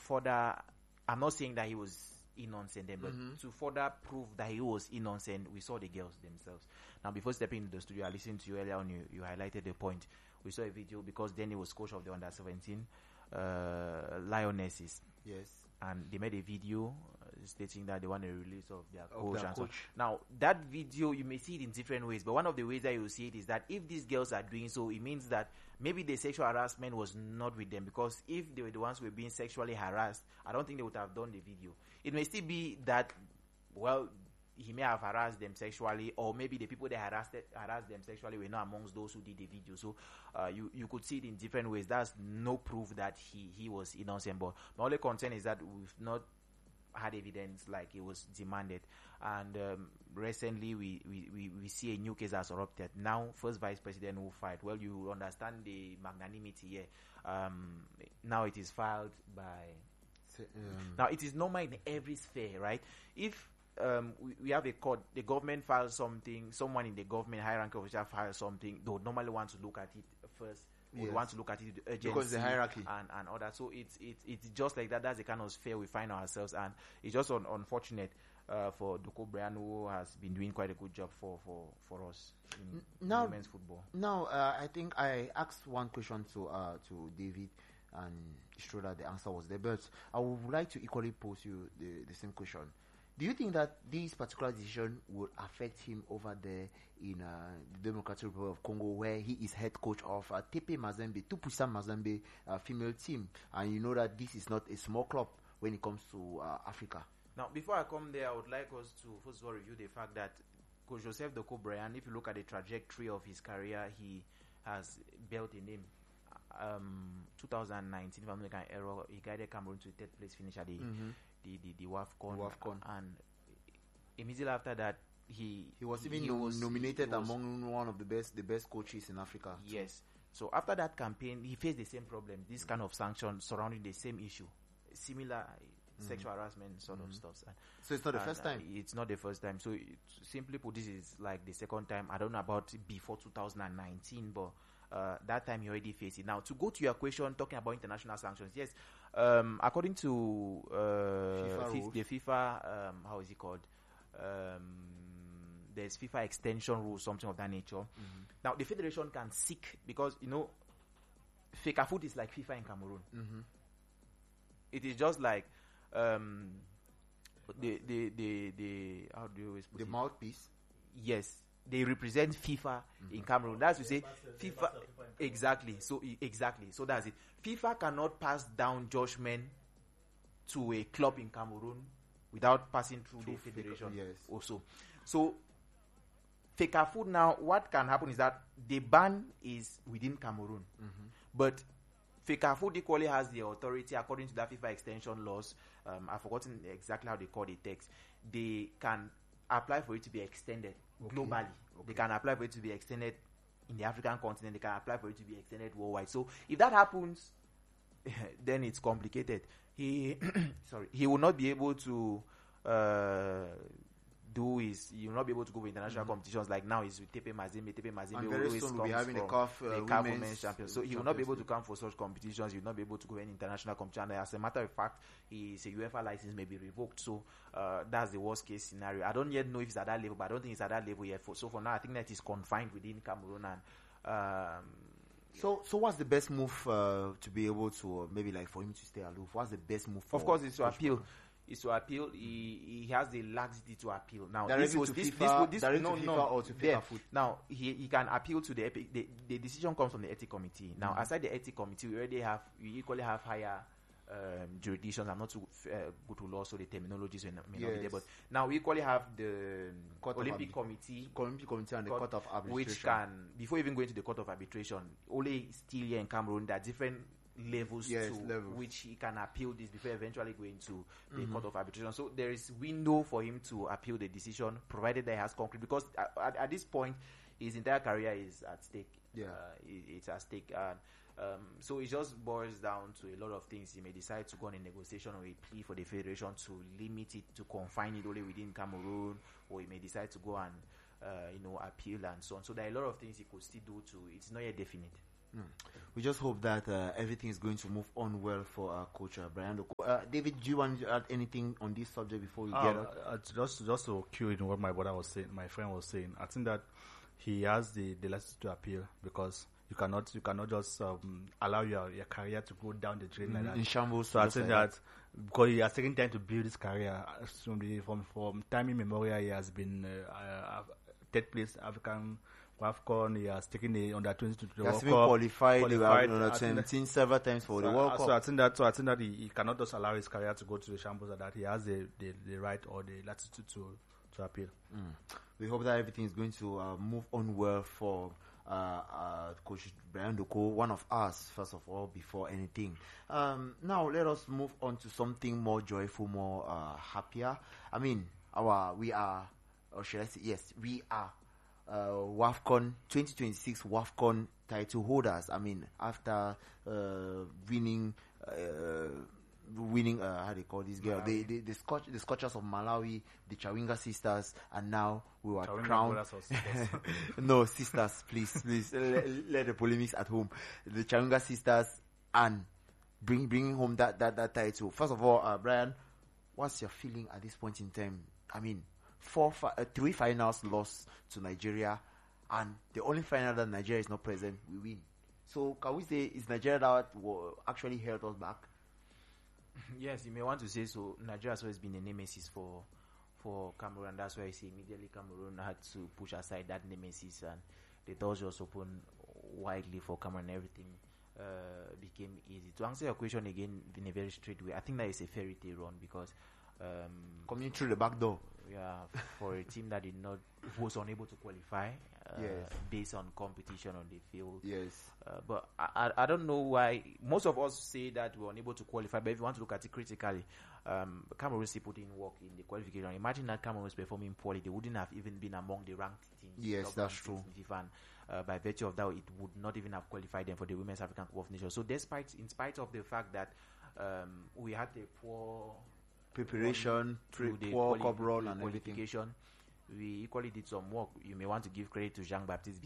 further, I'm not saying that he was innocent then, but to further prove that he was innocent, we saw the girls themselves. Now, before stepping into the studio, I listened to you earlier on, you highlighted the point. We saw a video because then he was coach of the under-17 Lionesses. Yes. And they made a video stating that they want a release of their coach. So, now, that video, you may see it in different ways, but one of the ways that you see it is that if these girls are doing so, it means that maybe the sexual harassment was not with them, because if they were the ones who were being sexually harassed, I don't think they would have done the video. It may still be that, well, he may have harassed them sexually, or maybe the people that harassed them sexually were not amongst those who did the video. So you could see it in different ways. That's no proof that he was innocent. But my only concern is that we've not had evidence like it was demanded. And recently we see a new case has erupted. Now, first vice president who fight. Well, you understand the magnanimity here. Now it is filed by... Now, it is normal in every sphere, right? If we have a court, the government files something, someone in the government, high-ranking official files something, they would normally want to look at it first. Would want to look at it with urgency, because the hierarchy and all that. So it's just like that. That's the kind of sphere we find ourselves, and it's just unfortunate for Doko Brian, who has been doing quite a good job for us in women's football. Now, I think I asked one question to David, and sure that the answer was there, but I would like to equally pose you the same question. Do you think that this particular decision would affect him over there in the Democratic Republic of Congo, where he is head coach of TP Mazembe, Tupuisa Mazembe female team, and you know that this is not a small club when it comes to Africa? Now, before I come there, I would like us to first of all review the fact that Coach Joseph Doko Brian, if you look at the trajectory of his career, he has built a name. 2019, if I'm not making an error, he guided Cameroon to third place finish at the WAFCON, and immediately after that, he was nominated among one of the best coaches in Africa. Yes. So after that campaign, he faced the same problem. This kind of sanctions surrounding the same issue, similar sexual harassment sort of stuff. So it's not the first time. It's not the first time. So simply put, this is like the second time. I don't know about before 2019, but that time he already faced it. Now, to go to your question, talking about international sanctions, yes, according to the FIFA, how is it called? There's FIFA extension rules, something of that nature. Now, the federation can seek, because, FECAFOOT is like FIFA in Cameroon. It is just like the how do you always put the it? mouthpiece? Yes. They represent FIFA in Cameroon. That's to say, FIFA exactly. So that's it. FIFA cannot pass down judgment to a club in Cameroon without passing through the federation. Yes. Also, so FECAFOOT now, what can happen is that the ban is within Cameroon, but FECAFOOT equally has the authority, according to that FIFA extension laws. I've forgotten exactly how they call the text. They can apply for it to be extended globally. They can apply for it to be extended in the African continent. They can apply for it to be extended worldwide. So if that happens, then it's complicated. He will not be able to you will not be able to go for international competitions like now. Is with TP Mazembe. And very soon we'll be having the CAF Women's Champions. So he will not be able to come for such competitions. He will not be able to go any international competition. As a matter of fact, his UEFA license may be revoked. So that's the worst case scenario. I don't yet know if it's at that level, but I don't think it's at that level yet. So for now, I think that it's confined within Cameroon. And so what's the best move to be able to maybe like for him to stay aloof? What's the best move? Of course, it's to appeal. He has the laxity to appeal. Now, or to FECAFOOT. Now, he can appeal to the decision comes from the ethics committee. Now, aside the ethics committee, we equally have higher jurisdictions. I'm not too good to law, so the terminologies may not be there. But now we equally have the Olympic Committee and the Court of Arbitration, which can, before even going to the Court of Arbitration, only still here in Cameroon, there are different levels which he can appeal this before eventually going to the Court of Arbitration. So there is window for him to appeal the decision, provided that he has concrete, because at this point his entire career is at stake. It's at stake. So it just boils down to a lot of things. He may decide to go on a negotiation or a plea for the federation to limit it, to confine it only within Cameroon, or he may decide to go and appeal and so on. So there are a lot of things he could still do. It's not yet definite. We just hope that everything is going to move on well for Coach Brian Doko. David, do you want to add anything on this subject before we get out? Just to cue in what my brother was saying, my friend was saying, I think that he has the license to appeal, because you cannot just allow your career to go down the drain like that. In shambles. So I think that because he has taken time to build his career, from time immemorial, he has been third place African WAFCON. He has taken the under 20 to the World Cup. He has been qualified under 17 several times for the World Cup. So I think that he cannot just allow his career to go to the shambles like that. He has the right or the latitude to appeal. We hope that everything is going to move on well for Coach Brian Doko, one of us, first of all, before anything. Now let us move on to something more joyful, more happier. I mean, we are WAFCON 2026 WAFCON title holders. I mean, after winning how they call this girl, the Scorchers of Malawi, the Chawinga sisters, and now we were crowned. No, sisters, please, let the polemics at home. The Chawinga sisters, and bringing home that title. First of all, Brian, what's your feeling at this point in time? I mean, 3 finals lost to Nigeria, and the only final that Nigeria is not present, we win. So can we say is Nigeria that actually held us back? Yes, you may want to say so. Nigeria has always been a nemesis for Cameroon. That's why I say immediately Cameroon had to push aside that nemesis, and the doors just opened widely for Cameroon. Everything became easy. To answer your question again in a very straight way, I think that is a fairy tale run, because coming through the back door. Yeah, for a team that was unable to qualify based on competition on the field. Yes. But I don't know why. Most of us say that we were unable to qualify, but if you want to look at it critically, Cameroon still put in work in the qualification. Imagine that Cameroon was performing poorly. They wouldn't have even been among the ranked teams. Yes, that's true. And by virtue of that, it would not even have qualified them for the Women's African Cup of Nations. So in spite of the fact that we had a poor preparation, poor cup run and everything, we equally did some work. You may want to give credit to Jean-Baptiste